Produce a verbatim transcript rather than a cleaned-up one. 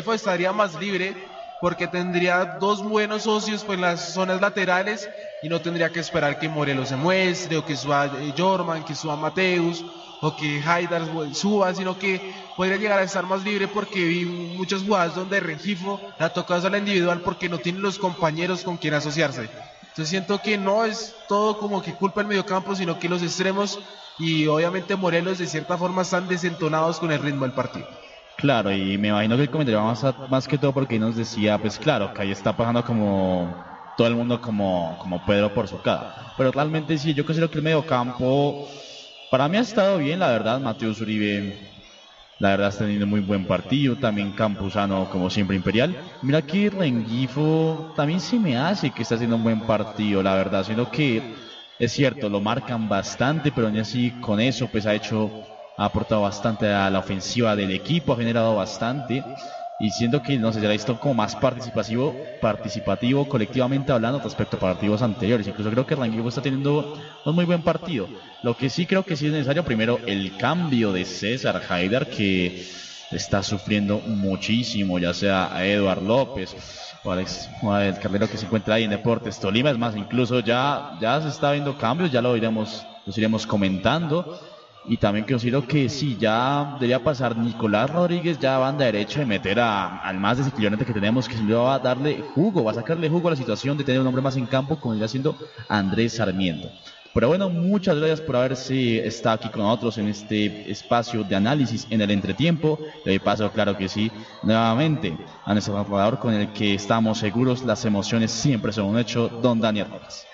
Rengifo estaría más libre porque tendría dos buenos socios pues, en las zonas laterales y no tendría que esperar que Morelos se muestre o que suba eh, Jorman, que suba Mateus o que Haidar suba, sino que podría llegar a estar más libre porque vi muchas jugadas donde Rengifo la toca a la individual porque no tiene los compañeros con quien asociarse. Entonces siento que no es todo como que culpa el mediocampo, sino que los extremos y obviamente Morelos de cierta forma están desentonados con el ritmo del partido. Claro, y me imagino que el comentario va más, a- más que todo porque ahí nos decía, pues claro, que ahí está pasando como todo el mundo como, como Pedro por su cara. Pero realmente sí, yo considero que el mediocampo para mí ha estado bien, la verdad. Mateus Uribe, la verdad, está teniendo muy buen partido. También Campuzano, como siempre, Imperial. Mira que Rengifo también se me hace que está haciendo un buen partido, la verdad. Sino que es cierto, lo marcan bastante, pero aún así con eso pues ha hecho, ha aportado bastante a la ofensiva del equipo, ha generado bastante. Y siento que, no sé, se ha visto como más participativo, participativo colectivamente hablando respecto a partidos anteriores. Incluso creo que Rengifo está teniendo un muy buen partido. Lo que sí creo que sí es necesario, primero, el cambio de César Haidar, que está sufriendo muchísimo, ya sea a Eduard López o Alex, o el carnero que se encuentra ahí en Deportes Tolima. Es más, incluso ya, ya se está viendo cambios, ya lo iremos, los iremos comentando. Y también considero que sí, ya debería pasar Nicolás Rodríguez ya a banda derecha y meter a, al más desequilibrante que tenemos, que sin duda va a darle jugo, va a sacarle jugo a la situación de tener un hombre más en campo, como está haciendo Andrés Sarmiento. Pero bueno, muchas gracias por haberse estado aquí con nosotros en este espacio de análisis en el entretiempo. Le doy paso, claro que sí, nuevamente a nuestro jugador con el que estamos seguros las emociones siempre son un hecho, don Daniel Rojas.